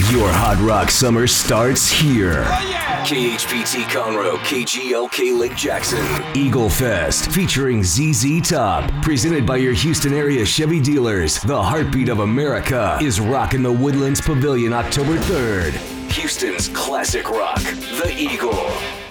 Your hot rock summer starts here. KHPT Conroe, KGLK Lake Jackson. Eagle Fest featuring ZZ Top. Presented by your Houston area Chevy dealers. The heartbeat of America is rocking the Woodlands Pavilion October 3rd. Houston's classic rock, The Eagle.